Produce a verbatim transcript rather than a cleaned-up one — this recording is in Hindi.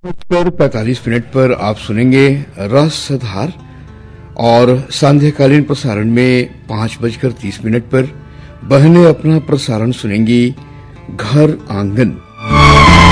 बजकर पैंतालीस मिनट पर आप सुनेंगे रसधार और सांध्यकालीन प्रसारण में पांच बजकर तीस मिनट पर बहनें अपना प्रसारण सुनेंगी घर आंगन।